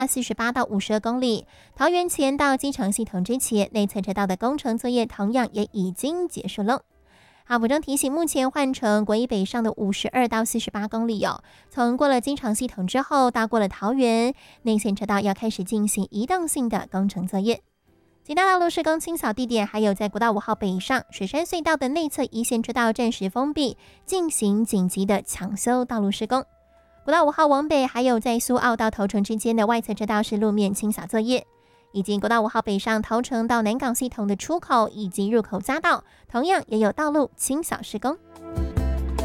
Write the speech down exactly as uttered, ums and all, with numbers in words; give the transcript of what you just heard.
四十八到五十二公里。桃园前到机场系统之前，内侧车道的工程作业同样也已经结束了。好，补充提醒，目前换成国一北上的五十二到四十八公里哦，从过了机场系统之后，到过了桃园，内线车道要开始进行移动性的工程作业。其他道路施工清扫地点还有在国道五号北上水山隧道的内侧一线车道暂时封闭，进行紧急的抢修道路施工。国道五号往北还有在苏澳到头城之间的外侧车道是路面清扫作业，以及国道五号北上头城到南港系统的出口以及入口匝道，同样也有道路清扫施工。